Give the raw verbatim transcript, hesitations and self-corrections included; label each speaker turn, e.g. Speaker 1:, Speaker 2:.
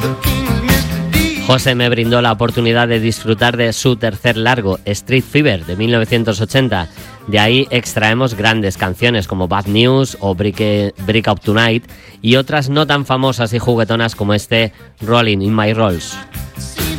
Speaker 1: José me brindó la oportunidad de disfrutar de su tercer largo, Street Fever, de mil novecientos ochenta. De ahí extraemos grandes canciones como Bad News o Break, Break Up Tonight y otras no tan famosas y juguetonas como este Rolling in My Rolls.